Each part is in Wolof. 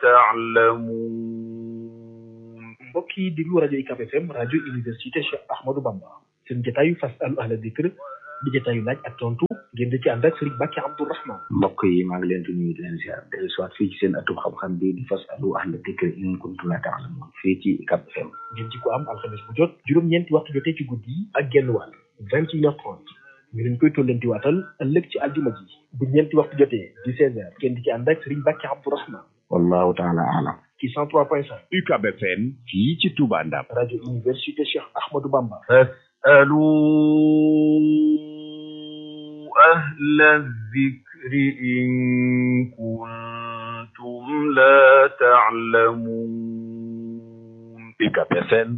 تعلمون. mbokk yi déglu rajo UCAB FM rajo université Cheikh Ahmadou Bamba seen jotaayu fasalu ahla dikr di jotaayu laaj ak tontu ngeen di ci ànd ak Serigne Bakki Abdourahmane. mbokk yi maa ngi leen di nuyu di leen ziar dellu soit fii ci seen atum xam-xam bi di fasalu ahla dikr in kuntum la ta'lamun fii ci UCAB FM. ngeen ci ko am alxames bu jot juróom-ñeenti waxtu jotee ci guddi yi ak genn wàll 21h30 ñu leen koy tollanti waatal ëllëg ci aljuma ji bu ñeenti waxtu jotee di 16h ngeen di ci ànd ak Serigne Bakki Abdourahmane. wallahu taala alam. ci 103.5 UCAB FM fii ci Touba Ndam. rajo université Cheikh Ahmadou Bamba. fasalu ahla zikri in kuntum la ta'lamun. UCAB FM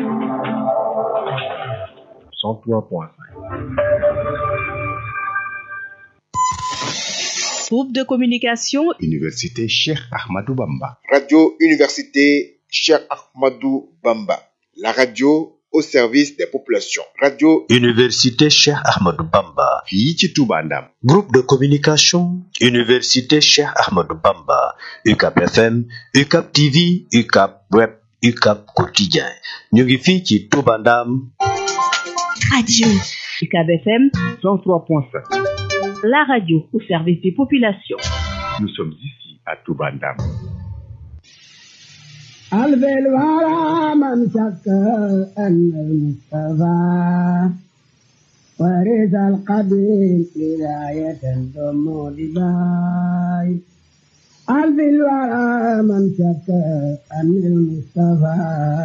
103.5. Groupe de communication Université Cheikh Ahmadou Bamba. Radio Université Cheikh Ahmadou Bamba. La radio au service des populations. Radio Université Cheikh Ahmadou Bamba. fii ci Touba Ndam. Groupe de communication Université Cheikh Ahmadou Bamba. UCAB FM, UCAB TV, UCAB Web, UCAB Quotidien. ñu ngi fii ci Touba Ndam. Radio UCAB FM 103.5. la radio au service des populations. Nous sommes ici à Touba Ndam. البل ورا من شك أن المصطفى ورث القديم ولاية ثم لباي. البل ورا من شك أن المصطفى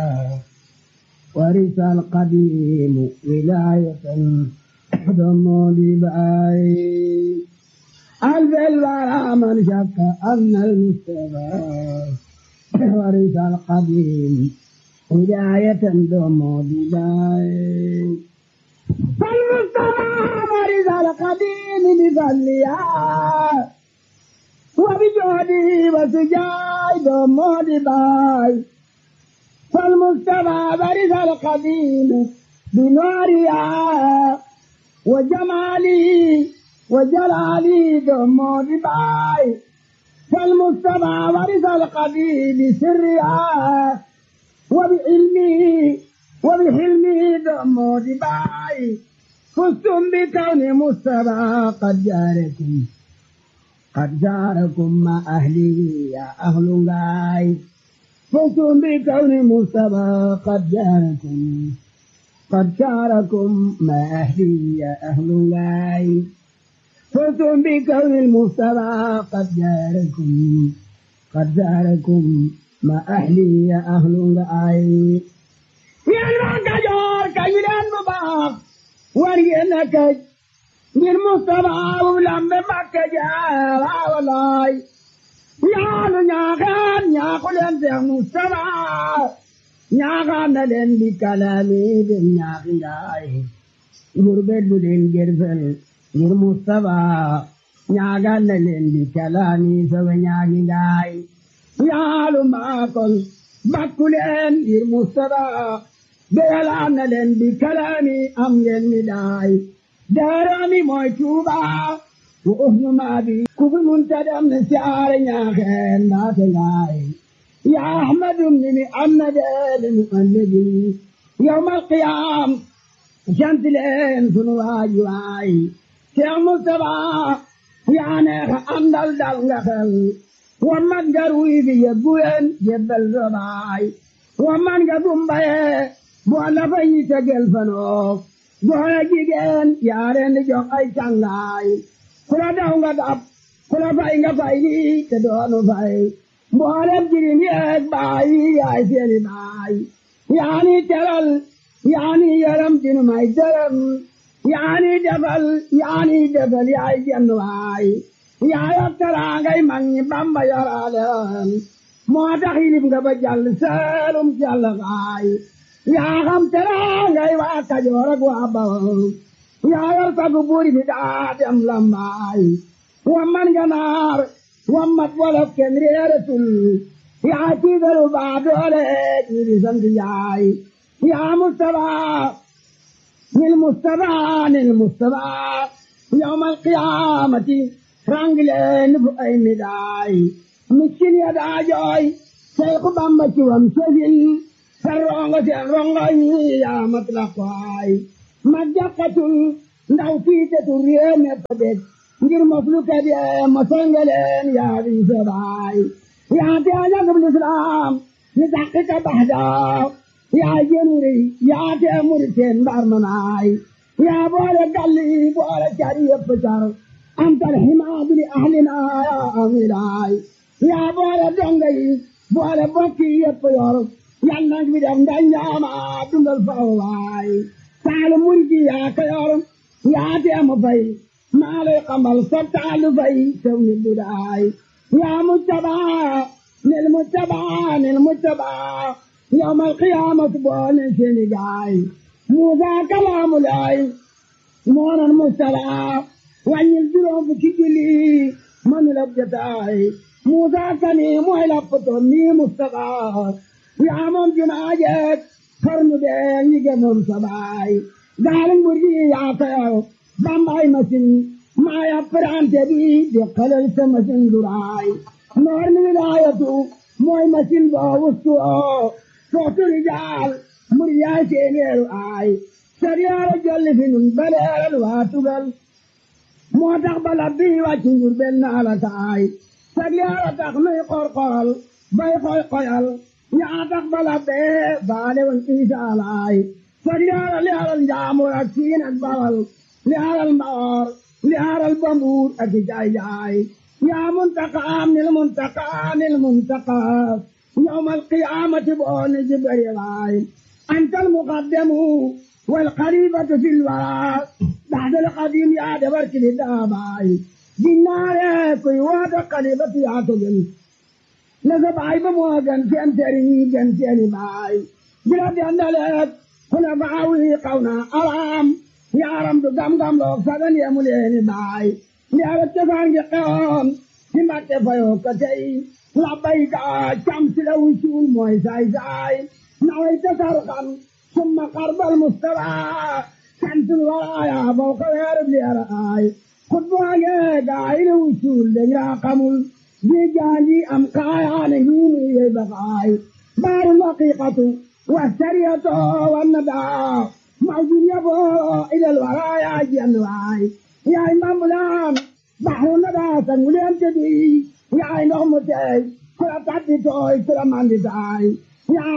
ورث القديم ولاية ثم لباي. البل ورا من شك أن المصطفى ورث القديم هداية دوم بداية. فالمصطفى ورث القديم بفضلها وبجهده وسجاي دوم بداية. فالمصطفى ورث القديم بنورها وجماله وجلاله دوم بداية. فالمصطفى ورث القديم بسرها وبعلمه وبحلمه دم دباي. فزتم بكون مصطفى قد جاركم مع أهله يا أهل غاي. فزتم بكون مصطفى قد جاركم مع أهله يا أهل غاي. فزتم بكون المصطفى قد جاركم مع أهلي يا أهل العين. يا المعكجور كيلان مباق ورينك بالمصطفى ولم مكجار ولاي. يا نياغان يا قلن ذي مصطفى نياغان لن بكلامي بالنياغي غربت بدين جرفل ngir Mustafa ñaagal na leen di kalaami sawe ñaagi ngaay. yaalu maakol bakku leen ngir Mustafa beyalaan na leen di kalaami am ngeen mi daay. daarami mooy Tuuba wu uhnu maabi ku fi munta dem ne siyaare ñaaxeen mbaate ngaay. ya ahmadum ni mi am na deede mu annabi yawmal qiyaam sant leen sunu waaji waay. Cheikh Moustapha yaa neex àndal dal nga xel wa man nga ruy bi yebbu leen jebbal sa baay. wa man nga gumbaye boo la fa ñi tegel fanoo boole jigéen yaa leen di jox ay cangaay. ku la daw nga dab ku la fay nga fay lii te doonu fay mboolem jirim yeeg baay yaay seeni baay. yaa ni teral yaa ni yaram dinu may dërëm yaani defal yaay jenn waay. yaa yor teraangay mag ñi Bamba yoraleen moo tax yilif nga ba jàll seelum jàll waay. yaa xam teraangay waa Kajoor ak waa Bawol yaa yor sagu buur bi daa dem lambaay. wamman nga naar wammat wolof kenn réeratul yaa tiigalu baa doole ñi di sant yaay. yaa Mustafa للمصطفى يوم القيامة رانجلين بأي مداي. miskin ya daa jooy Seexu Bamba ci wam sëfin sa rongo seen rongo yi yaa mat la xaay ma jàqatul ndaw fiitetul réew mépp dég ngir moslu kebe ma songaleen yaa di sabaay yaa teeña gub lislaam ni taxika baxdaa yaa jënuri yaa tee muri teen mbar manaay yaa boole galli boole cari yëpp car antal himaadu li ahlina yaa amilaay yaa boole donga yi boole bokki yëpp yor yal nag bi def ndanjaama dundal fawwaay taalu murgi yaa ka yor yaa tee mu fay maa lay xamal sa taalu fay sew ni budaay yaa mujtabaa nil mujtabaa yawmal qiyaamati boole seeni gaay Muusaa kalaamu laay moonan mustalaa wàññil juróom fukki julli manu la jotaay Muusaa kani mooy la poto mi Mustafa yaa moom junaajeek xarnu bee ñi gëmoon sa baay gaaling burgi yaa tayaw Bambaay masin maa ya prante bi di xelal sa masin duraay noor ni wilaayatu mooy masin boo wustu oo sootu rijaal mur yaay seeneeru aay sariyaara jolli fi nun baleeral waa tugal moo tax bala bii wàcc njur benn ala taay sariyaara tax nuy qorqoral bay xoy xoyal yaa tax bala bee baale woon Isa alaay sariyaara li alal njaamur ak siin ak bawal li alal mbaor li alal bambuur ak jaay jaay yaa muntaqaam nil muntaqaa yawmal qiyaamati booni jibari waay أنت المقدم والخليفة في الورى بعد القديم يا دبرك للداباي جنار كي واد خليفة يا تجن لزباي بموغن في أمتري جنتي باي بلاد أندلت هنا بعوي قونا أرام يا رم دم دم لوك سدن يا مولين باي يا رتفان قوم كما تفيو كتي لبيك شمس لو شول موي زاي زاي نويت سرقا ثم قرب المستوى كنت الورايا فوق الهرب لأرآي خطبها قائل وصول ليا قمل بجاني أمقايا نجومي يبقاي بار الحقيقة والسرية والندى موجود يبو إلى الورايا جنواي يا إمام الآن بحر الندى سنولين تدي يا إمام تي كلا تعدي توي كلا ماندي تاي يا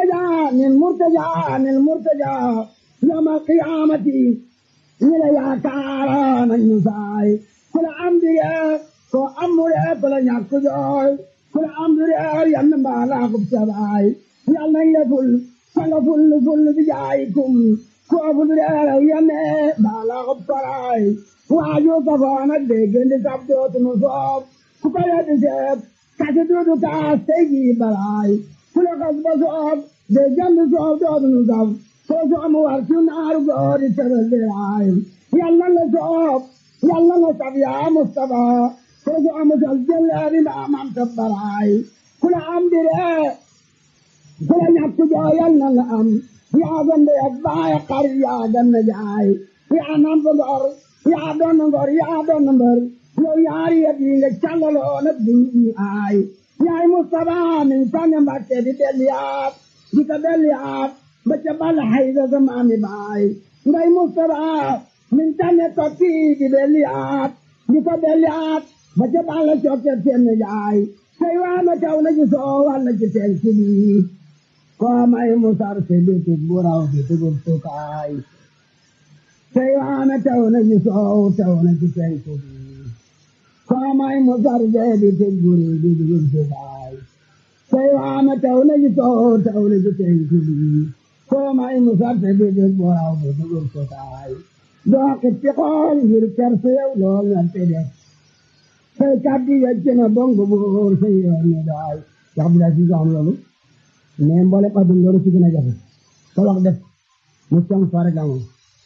مرتجى يوم القيامة إلى يا كاران النساء كل أمر كل أمر كل يكجوي كل أمر ينبع لكم سبعي يلا يفل فل بجايكم كل ينبع لكم سبعي واجو كفانا ديجن سبتوت نصاب كفايا تجيب كتدودو كاستيجي بلاي كل قصب صعب بجنب صعب دود نصاب فصعب وارسون عرض تبلعاي يلا نصعب يلا نصعب يا مصطفى فصعب مسجل هذه أمام تبلعاي كل عمد كل نحكي يلا نعم يا ذنب يتبع قري يا ذنب جاي يا نمبر يا دونغور يا دونغور لو ياري يدين لك نبدي آي يا مصطفى من كان مكة بدليات بكبليات بجبل حيد زمان باي يا مصطفى من كان تطي بدليات بكبليات بجبل شوكة جاي سيوانا كونا جسوا وانا جسل سبي كما يمسار سبي تبورا وتبور سكاي سيوانا كونا جسوا كونا جسل سبي كما يمسار سبي تبور سكاي سيوانا كونا جسوا كونا جسل سبي كما يمسار سبي تبورا وتبور سكاي دوك تقول يركر سيولون أنتده سيكابي يجينا بونغ بور سيئوني داي يقبل أسيس عملو نيم بالي قدم دورو سيكنا جافي طلق دف مستم فارق عمو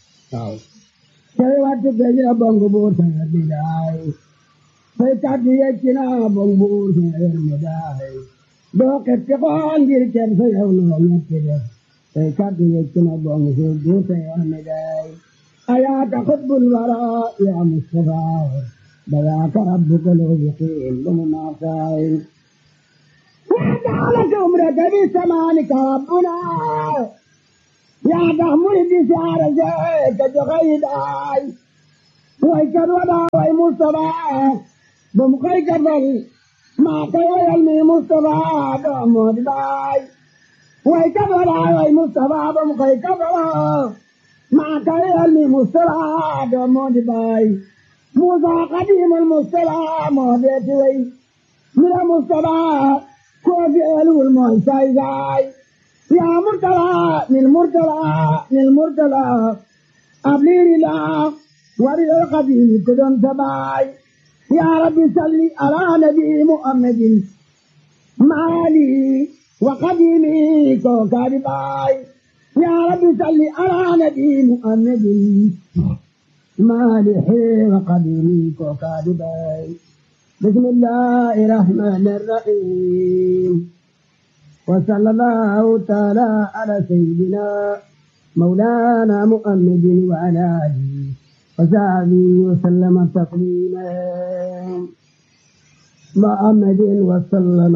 سيوات تجينا بونغ بور سيئوني داي سيكابي يجينا بونغ بور سيئوني داي دوك تقول يركر سيئوني أنتده سيكابي يجينا بونغ بور سيئوني داي أياك خطب الوراء يا مصطفى بذاك ربك لو يقيم بمناصائر لك بسمانك ربنا يا تحمل بسعر زيك جغيداي ويكد ودا وي مصطفى بمخيك بل ما كوي المي مصطفى بمود باي ويكد ودا وي مصطفى بمخيك بل ما كوي المي مصطفى بمود باي موسى قديم المصطفى مودت وي من المصطفى كوفي ألو المعيسى زاي يا مرتلى للمرتلى أبليري لا ورد القديم كدن تباي يا ربي صلي على نبي محمد مالي وقديمي كوكاري باي يا ربي صلي على نبي محمد مالي وقديمي كوكاري باي بسم الله الرحمن الرحيم وصلى الله تعالى على سيدنا مولانا محمد وعلى آله وصحبه وسلم تسليما محمد وسلم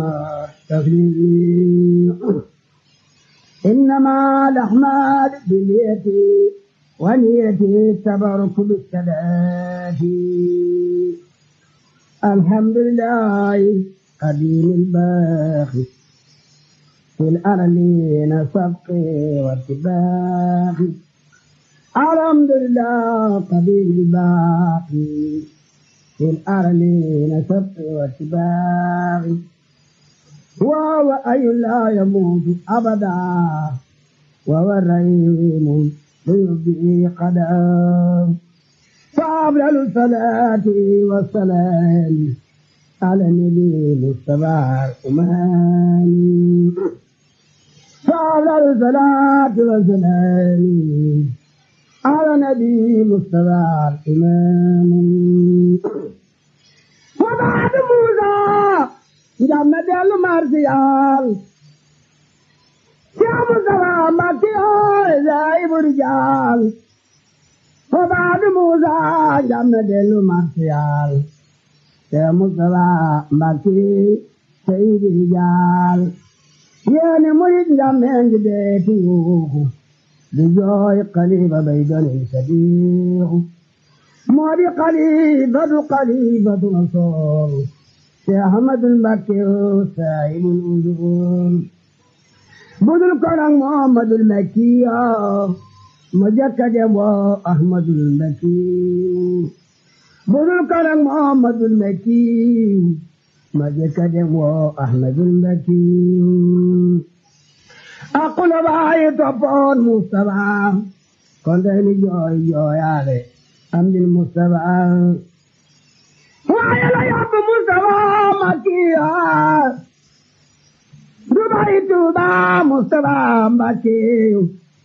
تسليما إنما الأعمال بالنية ونية التبرك بالصلاة الحمد لله قديم الباقي في الأرلين سبق واتباق الحمد لله قديم الباقي في الأرلين سبق واتباق وهو أي لا يموت أبدا وهو الرحيم ليبدئ قدام فأفضل الصلاة والسلام على النبي المصطفى الأمام فأفضل الصلاة والسلام على النبي المصطفى الأمام وبعد موسى جمد المرسيال يا مصطفى مكي زائب الرجال وبعد موسى جمد المرسيال يا مصطفى مكي سيد الرجال يعني مريد جمعين جديتوه بجوي قليبة بيدن صديق موري قليبة نصور يا أحمد المكي سائب الأذون بدل كرم محمد المكي مجكد أحمد المكي بدل كرم محمد المكي مجكد أحمد المكي أقول باي تفون مصطفى كنت جوي علي أمد المصطفى وعلى ياب مصطفى مكي دبي توبا مصطفى مكي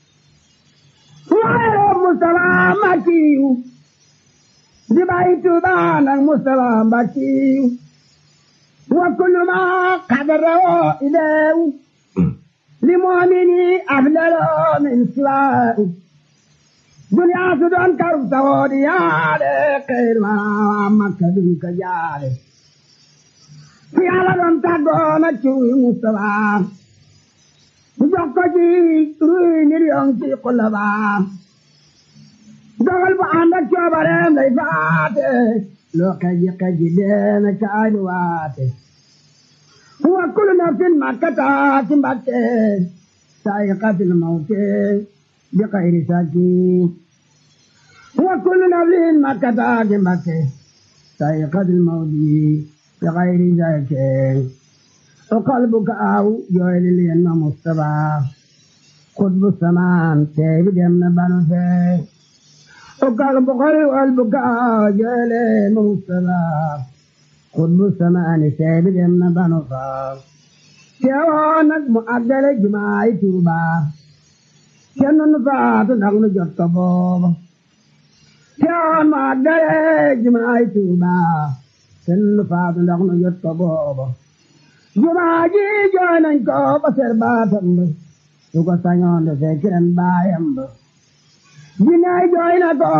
وعلى مصطفى مكي دبي توبا مصطفى مكي وكل ما قدره إليه لمؤمني أفضل من سواه دنيا سدون كرب سعودي على خير ما مكة دنك جاري في على دون تقوم تشوي مصطفى جوكجي روي نريون في قلبا دغل بعندك شبرم ليفات لو كجي دين كايواتي وكل نفس ما كتات مكة سائقة الموت بغير ساكين وكل نفس ما كتات مكة سائقة الموت بغير ساكين وقلبك أو جويل لين مصطفى قطب السمان تيب دمنا بنفسه وقلبك أو جويل لين مصطفى قطب السمان تيب دمنا بنفسه كيوانك مؤدل جماعي توبا كنن فات نغن جرت بوب كيوان مؤدل جماعي توبا كنن فات نغن جرت بوب جماعي جوانن ko basir batam su ko sanyon de kiran bayam jinay joyna ko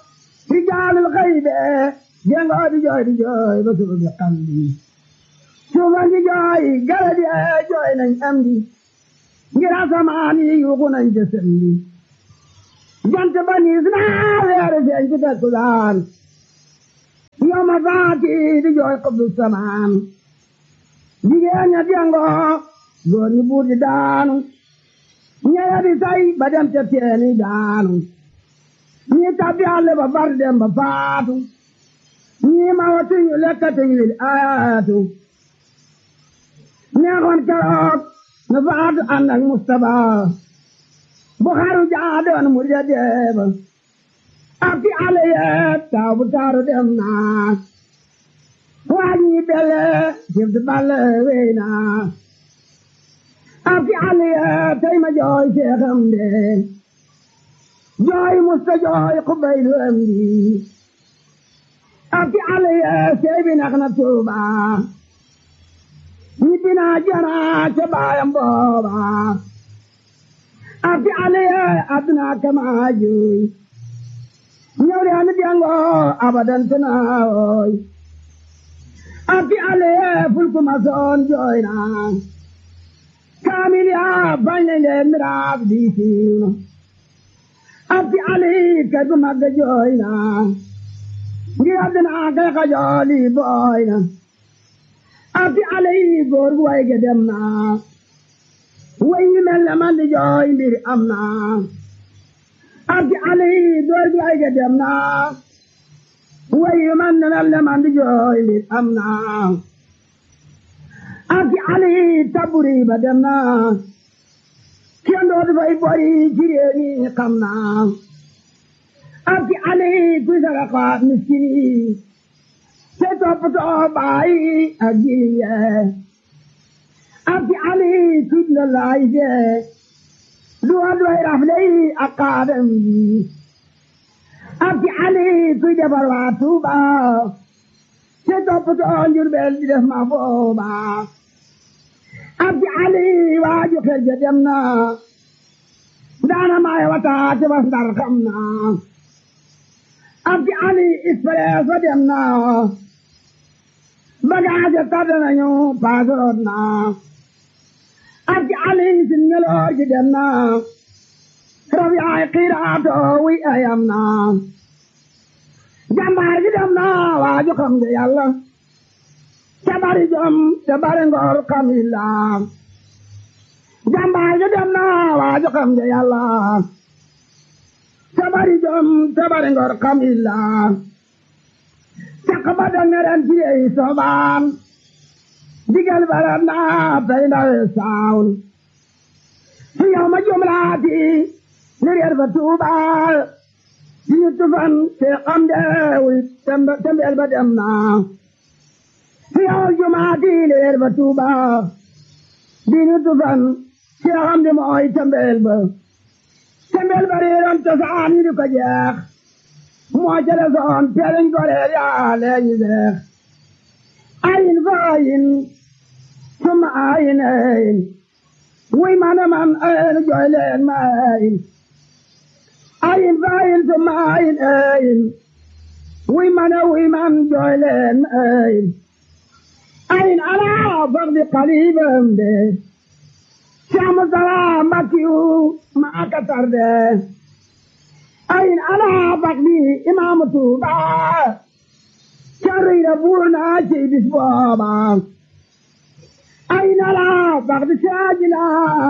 rijalul ghaibe jengo di joy basu bi qalbi suufangi jooy garab yi jooy nañ am di ngir asamaan yi yuuxu nañ ca sembi jant ba niis naa weer feeñ ci takkusaan yow ma faati di jooy xubbu samaan jigéen ña jengoo góor ñi buur di daanu ñeya di say ba dem ca teeni daanu ñii tabbi àll ba far dem ba faatu ñii ma watuñu lekkatuñu lil ayaatu neexoon keroog na faatu ànd ak Mustapha bu xaru jaadoon mu ja deeba ak fi àll yeet taw bu taaru dem naa waa ñii belle jëf di balle wey naa ak fi àll yeet tey ma jooy seexam de jooy musta jooy xubaylu am di ak fi àll yeet sey bi nax na Tuuba ñibbi naa jana ca baayam booba ak fi àll yeet àdduna kama jooy ñëw de anu diango abadan tanaawoy ak fi àll yeet fulku ma soon jooy naa kaamil yaa bañ nañ leen miraas di siiw na ak fi àll yi kër gu mag jooy naa ngir àddina kay xajooli booy na ak fi àll yi góor gu way ge dem naa way yi mel ne man di jooy mbir am naa ak fi àll yi góor gu way ge dem naa way yi mel ne man di jooy mbir am naa ak fi àll yi taburi ba dem naa kenn dootu fay bori ci réew mi xam naa ak fi àll yi kuy saraxa miskin yi te toppatoo baay ak jirim yee ak fi àll yi kuy ndalaay fee duwa doy rafle yi ak kaadam yi ak fi àll yi kuy defar waa Tuuba te toppatoo Njurbel di def ma booba ak fi àll yi waaju xel ja dem na daana maay wata te bas ndar xam na ak fi àll yi Expresso dem na bagage tardé nañu paasoot na ak fi àll yi sin ngeloor gi dem na rab yaay xiiraato wi ayam na jàmbaar gi dem na waaju xam nga Yàlla te bari jom te bari ngor xam Yàlla jàmbaar gi dem na waaju xam nga Yàlla te bari jom te bari ngor xam Yàlla caq ba dal ne ren ci yeey soobaan digal barat na tey ndawe saawn fi yow ma jumlaati ni reer ba Tuuba di ñu tufan te xam de wi tembeel ba dem na fi yow jumaati ni reer ba Tuuba di ñu tufan te xam de mooy tembeel ba reeroon cosaan yi di ko jeex moo jële soon teeliñ ko reer yaa leeñi seex ayin fa ayin suma ayin ayin wuy mana man ayin jooy leen ma ayin ayin fa ayin suma ayin ayin wuy man jooy leen ma ayin ayin alaa faqdi qalibam de Saamu Salaam Mbakiyu ma akatar de ayin alaa faqdi imaamu Tuuba carriira buur naa ci bis booba ayin alaa faqdi saajila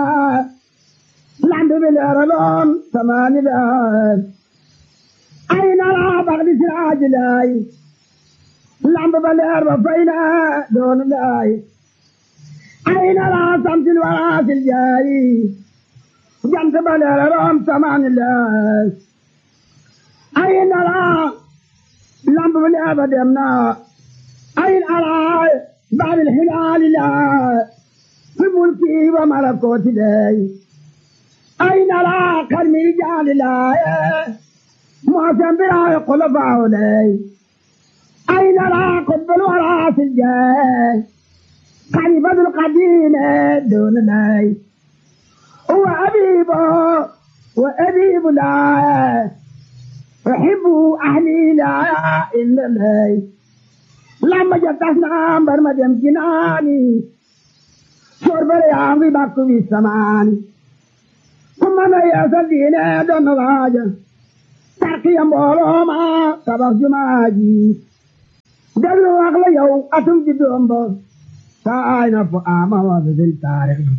lamb bi leeraloon samaani beer ayin alaa faqdi saajilay lamb ba leer ba fay na doonu lay ayin alaa samsil waraasil jaay jant ba leeraloon samaani leer ayin alaa lamb ba leer ba dem na ayin alaa baabil hilaali laa fi mulki wa malakooti day ayin alaa karmi jaali laa muhasan biraay xulafaaw day ayin alaa qutbul waraasil jaay xalifatul qadiime doon day wa abiibo wa abiibu laa أحب أهلي لا إلا الله lamba ja tas na mbar ma dem jinaani soor bare yaa ngi bakku bi samaani ku mën a yeesal diine doon na waaja tarkiya mbooloo ma tabax jumaa ji déglu wax la yow atum ji doom ba saay na fu ama wasa sil taarix bi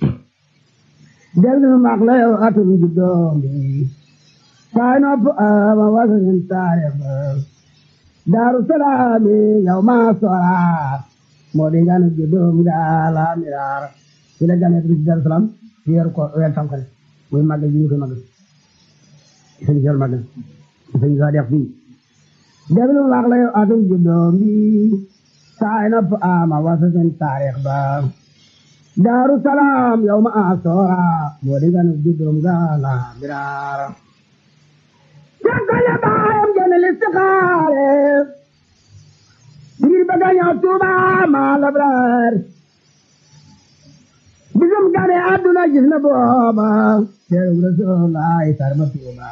déglu wax la yow atum ji doom bi saay na fu ama wasa sil taarix ba Daaru Salaami yow maa sora moo di nganu ji doom ga la miraar ci la gane bi Daaru Salaam ci yor ko weer Tamxarit muy màggal ji ñu koy màggal sëñ Jol màggal sëñ sa def fii déglu wax la yow atum ji doom bi saay na fu ama wasa sil taarix ba Daaru Salaam yow maa sora moo di nganu ji doom ga la miraar Jankale baayam gene listixaare ngir bëgg a ñëw Tuuba maa labraar bisum gane àdduna gis na booba teeru Rasuulullaay sarma Tuuba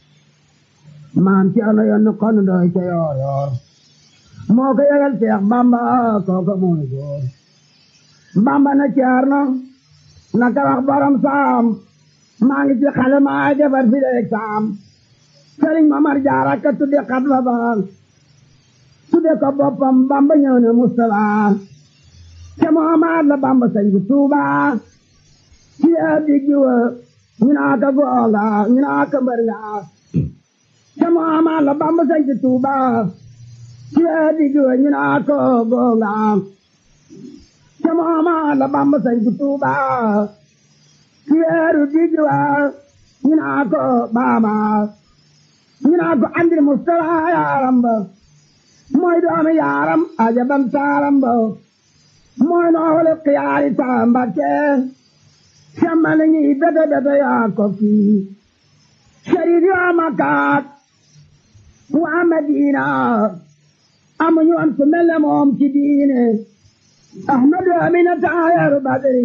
maam Cerno yoon kon doy ca yoor yoor moo ko yëgal Seex Bamba kooka mooy góor Bamba na Cerno naka wax borom saam maa ngi ci xale maa defar fi leeg saam Sëriñ Mamar Jaara ka tudde xatba ba tudde ko boppam Bamba ñëw ne Mustafa ca Muhammad la Bamba sañ bu Tuuba ci diggi wa ñu naa ka goonga ñu naa ka mbër nga ca Muhammad la Bamba sañ bu Tuuba ci diggi wa ñu naa ka goonga ca Muhammad la Bamba sañ bu Tuuba ci diggi wa ñu naa ka baama ñu naa ko andil Mustafa yaaram ba mooy doomi yaaram ajabam taaram ba mooy noole xiyaari taamba ke semma na ñi bete bete yaa ko kii sharif yaa makaat waa Madina amuñu woon ku mel ne moom ci diine Ahmadu Amina taayaru Badri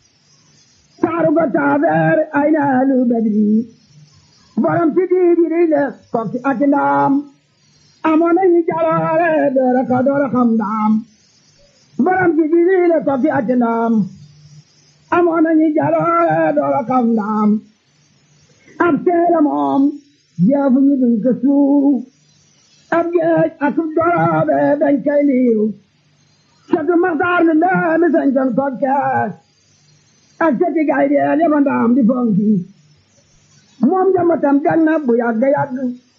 taaru ko taabeer ay naalu Badri borom ci diidi le kokki ak ndaam amoon nañu jaloore doora xam ndaam borom ci diidi le kokki ak ndaam amoon nañu jaloore doora xam ndaam ab teela moom jeefu ñu duñ ko suuf ab géej ak doroobe dañ koy liiw satu maxtaar lu ndaami sañ kon kokke ak seti gay deel yaba ndaam di fonki moom jamatam gan na bu yàgg yàgg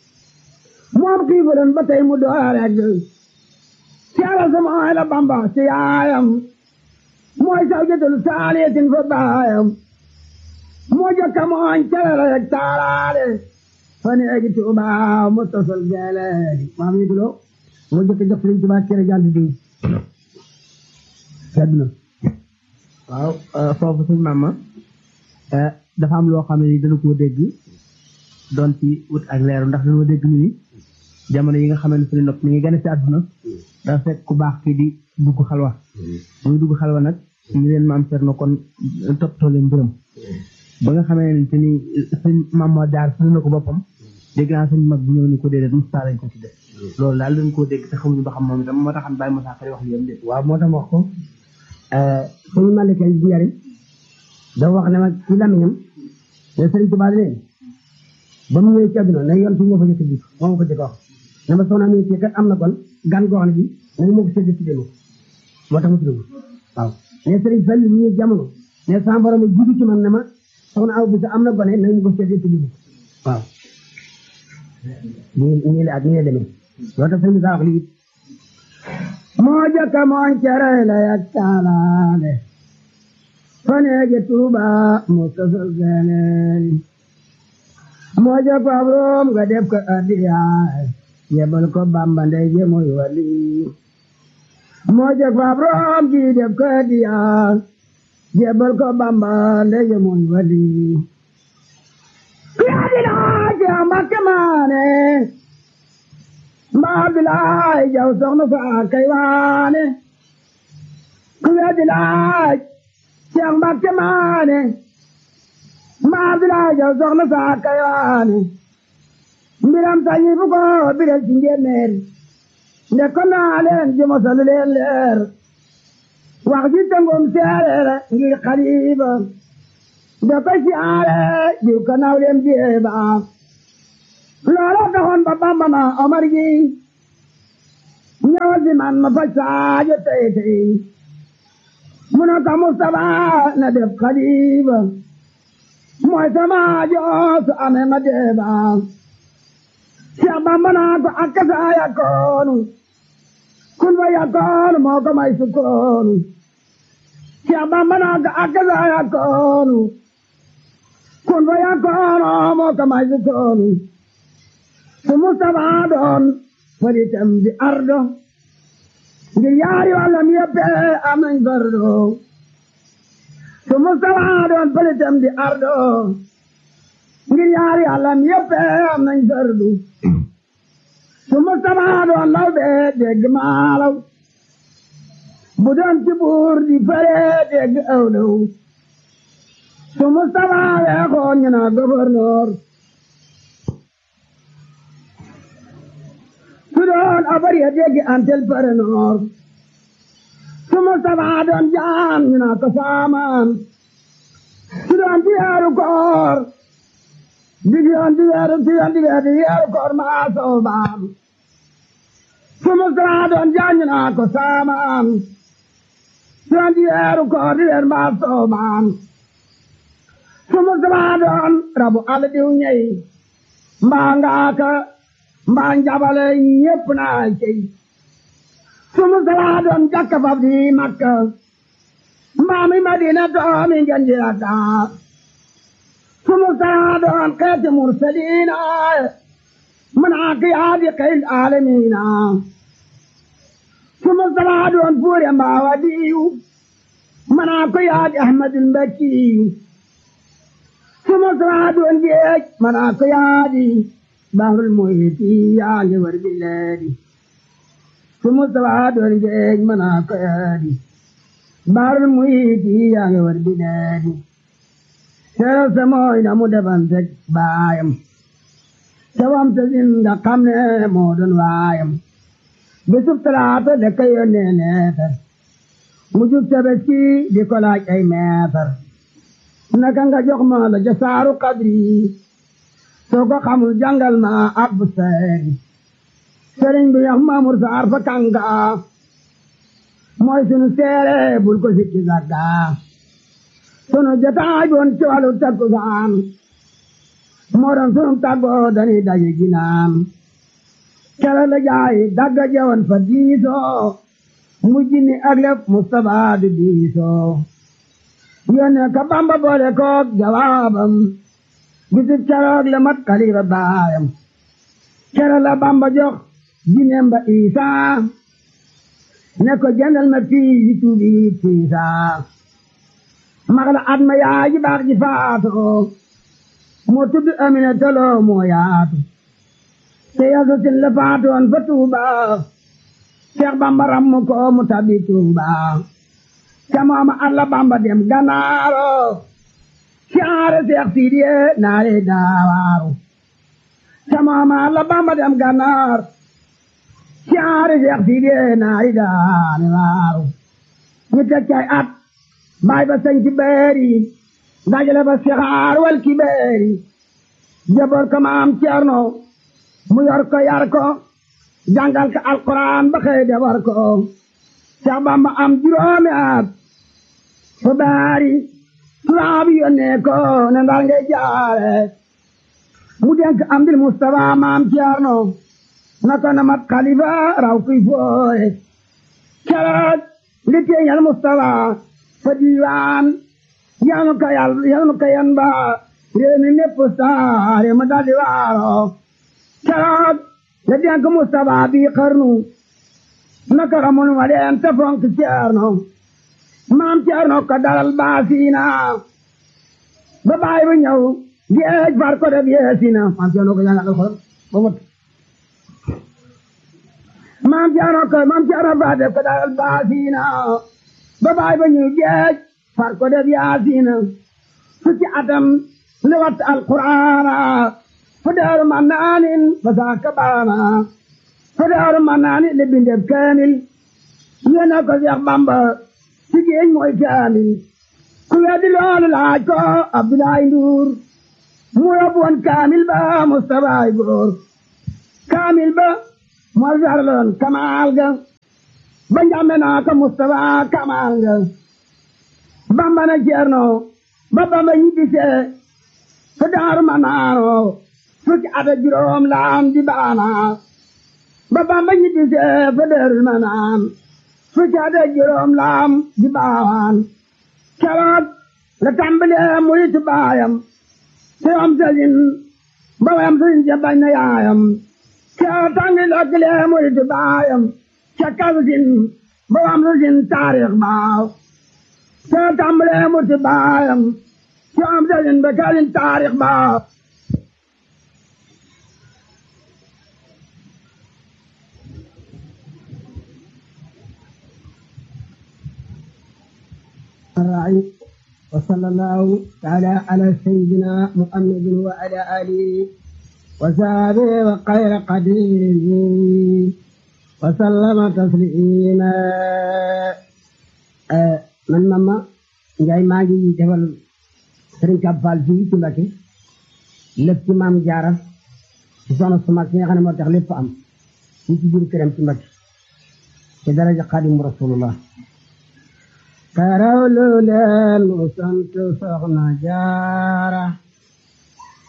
moom xiifuloon ba tey mu door egg seera sama ay la Bamba si yaayam mooy saw jëtul saaliyatin fa baayam moo jokka mooñ calala yeg taalaale fa neegi Tuuba mu tosol geeleegi maam yi dulo moo jokka jox Sëriñ Tuuba kere jàll di sedd na waaw foofu suñ mama dafa am loo xam ne ni dana koo dégg doon ci wut ak leeru ndax dañoo dégg ñu ni jamono yi nga xamante ne nopp mi ngi gane ci àdduna dafa fekk ku baax kii di dugg xalwa muy dugg xalwa nag ñu leen maam Cerno kon toppatoo leen mbërëm ba nga xamante ni sëñ maam moo jaar fu na ko boppam dégg naa sëñ mag bi ñëw ni ko déedéet Moussa lañ ko ci def loolu daal dañ koo dégg te xamuñu ba xam moom itam moo taxam Baye Moussa Kari wax li yam dé waaw moo tax wax ko sëñ Malika bu yari da wax ne ma ci lamiñam ne Sëriñ Tuubaa ne ba mu ñëwee ci àdduna ne yoon fi ñoo fa jëkk bi moom ko jëkk wax ne ma soxna mi ci kat am na kon gan goo xam ne bi nañu moo ko séddi ci démo moo tax mu tudd waaw ne Sëriñ Fall mu ñëw jamono ne sama borom jiitu ci man ne ma soxna aw bi sa am na gone nañu mu ko séddi ci démo waaw nii la ak nii la demee loolu tax sëriñ bi saa wax lii moo jëkk mooñ cere la yak taalaale faneeje Tuuba mu sosol geleeni moo jëkk ab room nga def ko addiyaay yebal ko Bamba ndey je mooy wali moo jëkk ab room ji def ko addiyaay yebal ko Bamba ndey je mooy wali yaa di laaj yaa Mbakke maane mbaa Abdoulaye Jaw soxna faa kay waane ku yaa di laaj Seex Mbakke maane mbaa Abdoulaye Jaw soxna faa kay waane mbiram sañi fu ko biral ci njéeméer nde ko naa leen ji mosal leen leer wax ji tëngum seereer ngir xaliba nde ko siyaare jiw ko naw leen jeeba loola taxoon ba Bamba na Omar gi ñëwal si man ma faj saajo tey tey mu ne ko Mustafa na def xaliba mooy sama joosu amee ma deeba Seex Bamba naa ko akkasa yakoonu kun fa yakoonu moo ko may sukkoonu Seex Bamba naa ko akkasa yakoonu kun fa yakoonu moo ko may sukkoonu su Mustafa doon faritam di ardo ngir yaari wallam yeppe am nañ fardo su Mustafa doon faritam di ardo ngir yaari wallam yeppe am nañ fardo su Mustafa doon lawbe dégg maalaw bu doon ci buur di fare dégg awlaw su Mustafa weexoon ñu na gouverneur su doon abar ya dégg antel parenor su Mustafa doon jaan ñu na ko saamaan su doon di weeru koor di weeru koor maa soobaan su Mustafa doon jaan ñu na ko saamaan su doon di weeru koor di weeru maa soobaan su Mustafa doon rabu àll diw ñey mbaa ngaaka mbaa njabale ñépp naa cey su Mustafa doon jakka fab di Makka mbaa mi Madina doomi ngeen di Dakar su Mustafa doon xeeti mursaliina manaa ki yaadi xeyl aalamiina su Mustafa doon fuure mbaa wadiyu manaa ko yaadi Ahmadul Mbakkiyu su Mustafa doon géej manaa ko yaadi Bahrul Muhiti yaa ngi war bileedi su Mustafa doon géej manaa ko yaadi Bahrul Muhiti yaa ngi war bileedi seero sa mooy na mu defantek baayam te wam te sin nga xam ne moo doon waayam bisub Talaata da ka yónnee leetar mu jub Tabaski di ko laaj ay meetar naka nga jox ma la ja saaru qadri soo ko xamul jàngal ma ab seeri sëriñ bi yax Maamur Saar fa kanga mooy sunu seere bul ko sikki sagga sunu jotaay doon ci wàllu takkusaan moo doon sunu tàggoo dañuy daje ginaan kere la jaay dagga jewoon fa diisoo mujj ni ak lépp Mustafa di diisoo yónnee ka Bamba boole koog jawaabam bisib keroog la mat xalifa baayam kere la Bamba jox jineem ba Isaa ne ko jëndal ma fii yi tuubi Isaa magla at ma yaay ji baax ji faatoo moo tudd Amina Tolo moo yaatu te yasa sin la faatoon fa Tuuba Seex Bamba rammu ko mu tabi Tuuba ca mooma at la Bamba dem Ganaaro siyaare Seex Sidiye naare daawaaru ca mooma at la Bamba dem Ganaar siyaare Seex Sidiye naare daawaaru ñu teg cay at baay ba sañ ci beeri dajale ba sixaar wal ki beeri jaboor ko maam Cerno mu yor ko yar ko jàngal ko alquran ba xëy defar ko Seex Bamba am juróomi at fa baari tubaab yónnee ko ne Ndar ngay jaare mu denk am dil Mustafa maam Cerno na ko na mat xalifa raw kuy fooye keroog li teeñal Mustafa fa diiwaan yanu ka yan ba réew mi mépp saare ma daldi waaro keroog la denk Mustafa bi xarnu naka ramunu ma leen te fonk Ceerno maam Ceerno ko dalal baasiina ba baay bu ñëw géej far ko def yeesina maam Ceerno ko jàngal alxuraan ba mot maam Ceerno fa def ko dalal baasiina ba baay ba ñëw géej far ko def yaasiina fukki atam li wat alquraana fu daaru mannaanin ba saaka baana fa daaru manaani le bindeb kaamil yéena ko Seex Bamba ci géej mooy kaamil ku weddi loolu laaj ko Abdoulaye Ndour mu yóbbu woon kaamil ba Mustafa ay góor kaamil ba moo jarloon kamaal ga ba njàmbe naa ko Mustafa kamaal ga Bamba na Ceerno ba Bamba ñibbisee fa daaru manaano fukki at ak juróom laam di baana ba Bamba ñibbisee fa daaru manaan fukki at ak juróom laam di baawaan keroog la tàmbalee murit baayam te am sëriñ ba wayam sëriñ ja bañ na yaayam keroog tàngi lokkilee murit baayam ca kalsin ba wayam sëriñ taarix baaw te tàmbalee murit baayam te am sëriñ ba kalsin taarix baaw وصلى الله تعالى على سيدنا محمد وعلى آله وصحبه وخير قديره وسلم تسليما man mama Njaay maa ngi defal Sëriñ Kab Fall fii ci Mbakke lépp ci Maam Jaara ci soxna su mag si nga xam ne moo tax lépp am fii ci biir këram ci Mbakke ci daraja Xaadimu Rasulullah karawlu leen mu sant Soxna Jaara